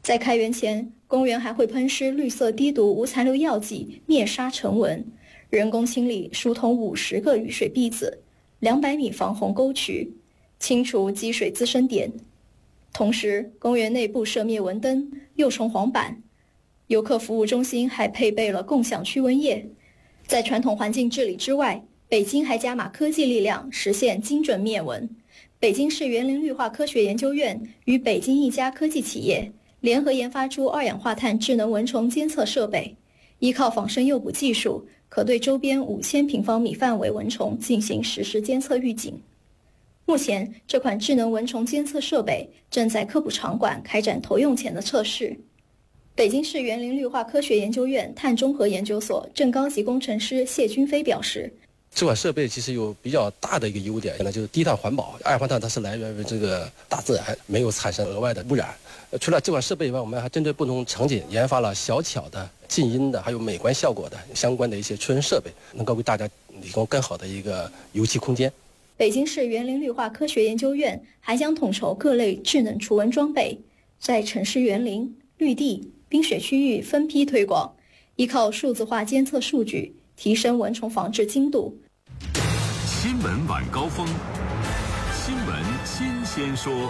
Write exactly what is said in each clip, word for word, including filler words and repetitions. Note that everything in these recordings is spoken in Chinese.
在开园前，公园还会喷施绿色低毒无残留药剂灭杀尘蚊，人工清理疏通五十个雨水篦子，两百米防洪沟渠，清除积水滋生点。同时，公园内部设灭蚊灯、幼虫黄板，游客服务中心还配备了共享驱蚊液。在传统环境治理之外，北京还加码科技力量，实现精准灭蚊。北京市园林绿化科学研究院与北京一家科技企业联合研发出二氧化碳智能蚊虫监测设备，依靠仿生诱捕技术，可对周边五千平方米范围蚊虫进行实时监测预警。目前，这款智能蚊虫监测设备正在科普场馆开展投用前的测试。北京市园林绿化科学研究院碳中和研究所正高级工程师谢军飞表示， 这款设备其实有比较大的一个优点，那就是低碳环保。二氧化碳它是来源于这个大自然，没有产生额外的污染。除了这款设备以外，我们还针对不同场景研发了小巧的、静音的，还有美观效果的相关的一些驱蚊设备，能够为大家提供更好的一个游憩空间。 北京市园林绿化科学研究院还将统筹各类智能除蚊装备，在城市园林、绿地、冰雪区域分批推广，依靠数字化监测数据，提升蚊虫防治精度。 新闻晚高峰，新闻新鲜说。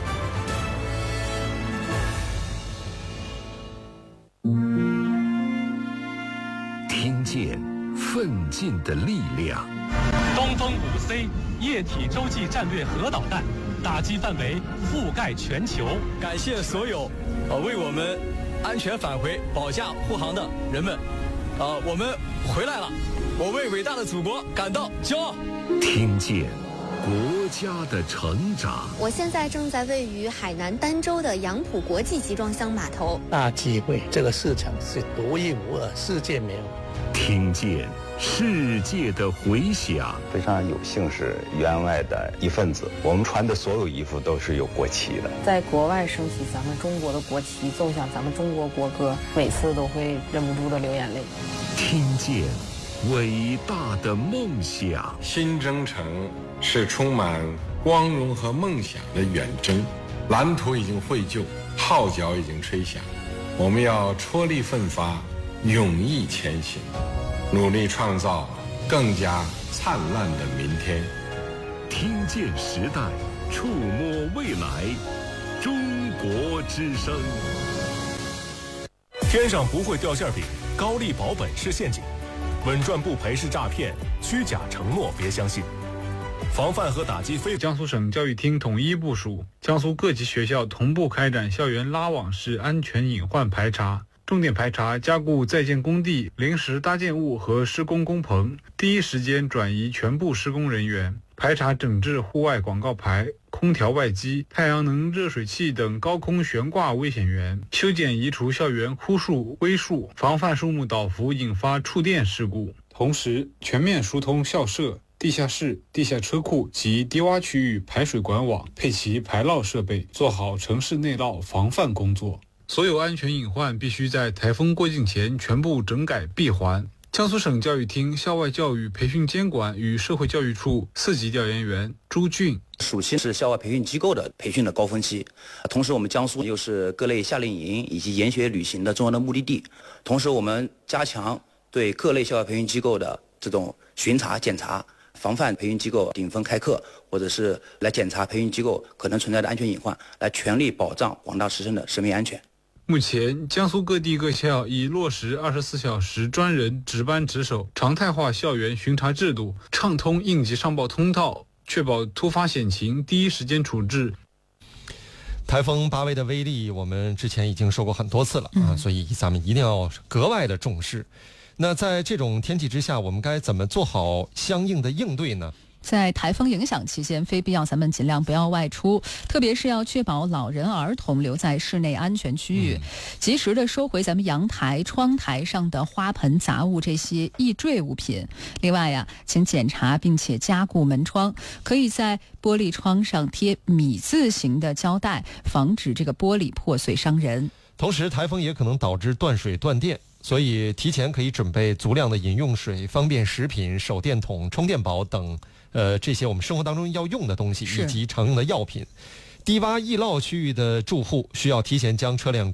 听见奋进的力量。 东风五 C 液体洲际战略核导弹，打击范围覆盖全球。 感谢所有呃为我们安全返回保驾护航的人们，呃，我们回来了，我为伟大的祖国感到骄傲。 听见国家的成长。 我现在正在位于海南儋州的杨浦国际集装箱码头。 大机会，这个市场是独一无二，世界没有。 听见世界的回响。 非常有幸是员外的一份子，我们穿的所有衣服都是有国旗的。 在国外升起咱们中国的国旗，奏响咱们中国国歌，每次都会忍不住的流眼泪。 听见伟大的梦想。 新征程是充满光荣和梦想的远征，蓝图已经绘就，号角已经吹响，我们要踔厉奋发，勇毅前行，努力创造更加灿烂的明天。 听见时代，触摸未来，中国之声。 天上不会掉馅饼，高利保本是陷阱，稳赚不赔是诈骗，虚假承诺别相信。防范和打击非。 江苏省教育厅统一部署，江苏各级学校同步开展校园拉网式安全隐患排查，重点排查加固在建工地、临时搭建物和施工工棚，第一时间转移全部施工人员，排查整治户外广告牌、空调外机、太阳能热水器等高空悬挂危险源，修剪移除校园枯树、危树，防范树木倒伏引发触电事故。同时，全面疏通校舍、地下室、地下车库及低洼区域排水管网，配齐排涝设备，做好城市内涝防范工作。所有安全隐患必须在台风过境前全部整改闭环。江苏省教育厅校外教育培训监管与社会教育处四级调研员朱俊。 暑期是校外培训机构的培训的高峰期，同时我们江苏又是各类夏令营以及研学旅行的重要的目的地，同时我们加强对各类校外培训机构的这种巡查检查，防范培训机构顶风开课，或者是来检查培训机构可能存在的安全隐患，来全力保障广大师生的生命安全。 目前，江苏各地各校已落实二十四小时专人值班值守、常态化校园巡查制度，畅通应急上报通道，确保突发险情第一时间处置。 台风巴威的威力，我们之前已经说过很多次了啊，所以咱们一定要格外的重视。那在这种天气之下，我们该怎么做好相应的应对呢？ 在台风影响期间，非必要咱们尽量不要外出，特别是要确保老人儿童留在室内安全区域，及时的收回咱们阳台、窗台上的花盆、杂物这些易坠物品。另外呀，请检查并且加固门窗，可以在玻璃窗上贴米字形的胶带，防止这个玻璃破碎伤人。 同时，台风也可能导致断水断电，所以提前可以准备足量的饮用水、方便食品、手电筒、充电宝等呃这些我们生活当中要用的东西，以及常用的药品。低洼易涝区域的住户需要提前将车辆